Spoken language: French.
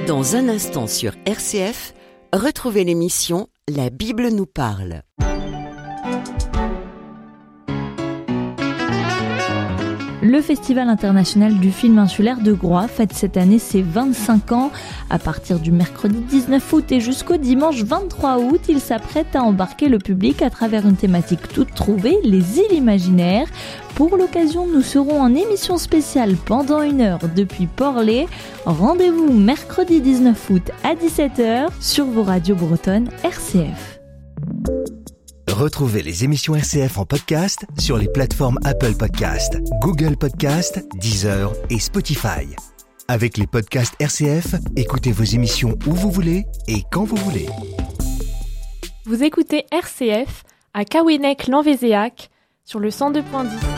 Dans un instant sur RCF, retrouvez l'émission La Bible nous parle. Le Festival international du film insulaire de Groix fête cette année ses 25 ans. À partir du mercredi 19 août et jusqu'au dimanche 23 août, il s'apprête à embarquer le public à travers une thématique toute trouvée, les îles imaginaires. Pour l'occasion, nous serons en émission spéciale pendant 1 heure depuis Port-Lay. Rendez-vous mercredi 19 août à 17h sur vos radios bretonnes RCF. Retrouvez les émissions RCF en podcast sur les plateformes Apple Podcast, Google Podcast, Deezer et Spotify. Avec les podcasts RCF, écoutez vos émissions où vous voulez et quand vous voulez. Vous écoutez RCF à Kawénec-Lanvézéac sur le 102.10.